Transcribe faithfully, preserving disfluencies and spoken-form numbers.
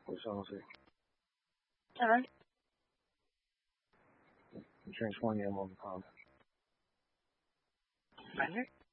我上次 Alright. you drink twenty of them. Um, Finder?